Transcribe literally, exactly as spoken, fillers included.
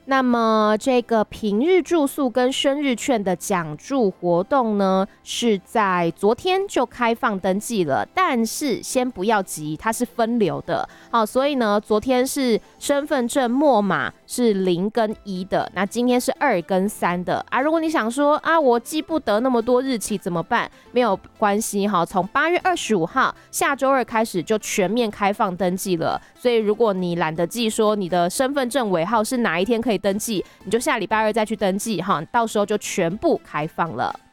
那么这个平日住宿跟生日券的奖助活动呢，是在昨天就开放登记了，但是先不要急，它是分流的。好，所以呢，昨天是身份证末码是零跟一的，那今天是二跟三的啊。如果你想说啊，我记不得那么多日期怎么办？没有关系哈，从八月二十五号下周二开始就全面开放登记了。所以如果你懒得记说你的身份证尾号是哪一天可以登记，你就下礼拜二再去登记哈，到时候就全部开放了。